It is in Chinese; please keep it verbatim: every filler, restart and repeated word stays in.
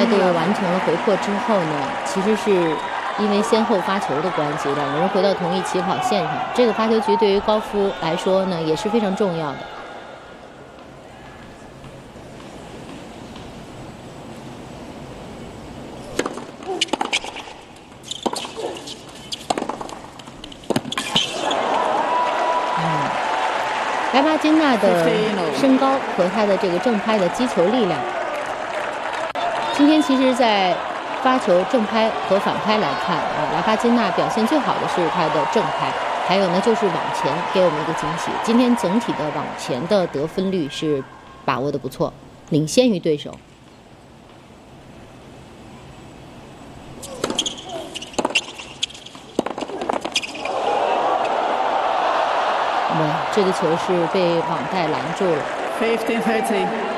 度完成了回破之后呢，其实是因为先后发球的关系，两个人回到同一起跑线上。这个发球局对于高夫来说呢，也是非常重要的。莱巴金娜的身高和她的这个正拍的击球力量，今天其实在发球正拍和反拍来看啊，莱巴金娜表现最好的是她的正拍，还有呢就是往前给我们一个惊喜。今天整体的往前的得分率是把握的不错，领先于对手。这个球是被网袋拦住了。 fifteen thirty